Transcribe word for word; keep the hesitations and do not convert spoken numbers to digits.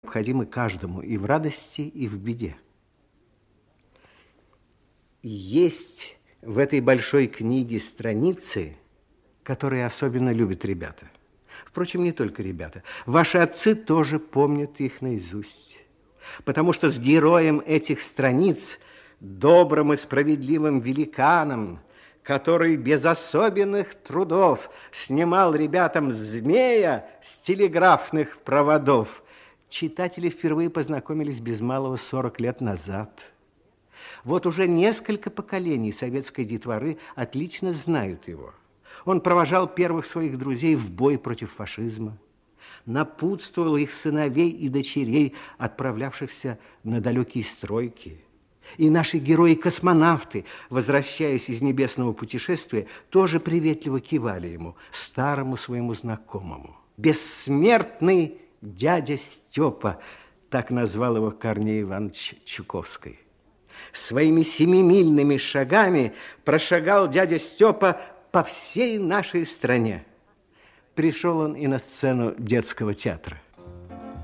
необходимы каждому и в радости, и в беде. Есть в этой большой книге страницы, которые особенно любят ребята. Впрочем, не только ребята. Ваши отцы тоже помнят их наизусть. Потому что с героем этих страниц, добрым и справедливым великаном, который без особенных трудов снимал ребятам змея с телеграфных проводов, читатели впервые познакомились без малого сорок лет назад. Вот уже несколько поколений советской детворы отлично знают его. Он провожал первых своих друзей в бой против фашизма, напутствовал их сыновей и дочерей, отправлявшихся на далекие стройки. И наши герои-космонавты, возвращаясь из небесного путешествия, тоже приветливо кивали ему, старому своему знакомому. Бессмертный дядя Степа, так назвал его Корней Иванович Чуковский. Своими семимильными шагами прошагал дядя Степа по всей нашей стране. Пришел он и на сцену детского театра.